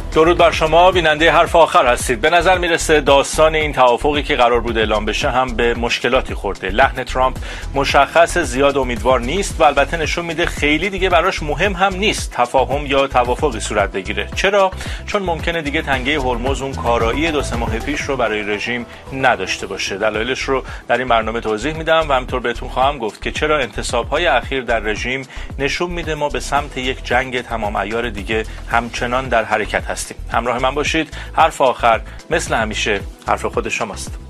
درود بر شما، بیننده حرف آخر هستید. به نظر میرسه داستان این توافقی که قرار بود اعلام بشه هم به مشکلاتی خورده. لحن ترامپ مشخص زیاد امیدوار نیست و البته نشون میده خیلی دیگه براش مهم هم نیست تفاهم یا توافقی صورت بگیره. چرا؟ چون ممکنه دیگه تنگه هرمز اون کارایی 2-3 ماه پیش رو برای رژیم نداشته باشه. دلایلش رو در این برنامه توضیح میدم و همینطور بهتون خواهم گفت که چرا انتصاب‌های اخیر در رژیم نشون میده ما به سمت یک جنگ تمام عیار دیگه همچنان در حرکت هستیم. همراه من باشید. حرف آخر مثل همیشه حرف خود شماست.